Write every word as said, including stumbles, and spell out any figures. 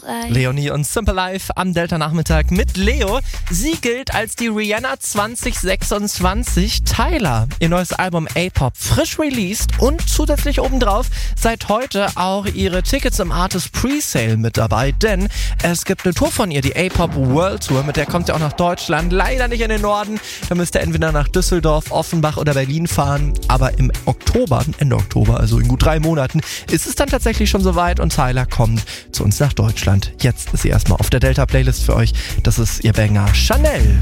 rein. Leonie und Simple Life am Delta-Nachmittag mit Leo. Sie gilt als die Rihanna zwanzig sechsundzwanzig. Tyler, ihr neues Album A-Pop, frisch released und zusätzlich obendrauf seit heute auch ihre Tickets im Artist Presale mit dabei, denn es gibt eine Tour von ihr, die A-Pop World Tour, mit der kommt sie auch nach Deutschland, leider nicht in den Norden. Da müsst ihr entweder nach Düsseldorf, Offenbach oder Berlin fahren, aber im Oktober, Ende Oktober, also in gut drei Monaten, ist es dann tatsächlich schon soweit und Tyler kommt zu uns nach Deutschland. Jetzt ist sie erstmal auf der Delta-Playlist für euch. Das ist ihr Banger Chanel.